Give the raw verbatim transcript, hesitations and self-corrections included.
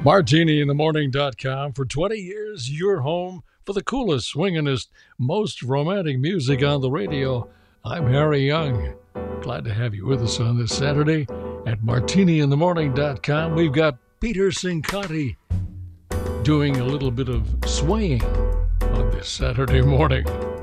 martini in the morning dot com. For twenty years, your home for the coolest, swingingest, most romantic music on the radio. I'm Harry Young. Glad to have you with us on this Saturday at martini in the morning dot com. We've got Peter Cincotti doing a little bit of swaying on this Saturday morning.